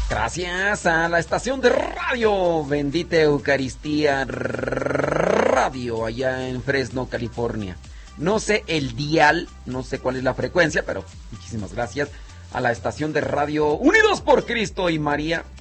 Gracias a la estación de radio Bendita Eucaristía Radio, allá en Fresno, California. No sé el dial, no sé cuál es la frecuencia, pero muchísimas gracias a la estación de radio Unidos por Cristo y María.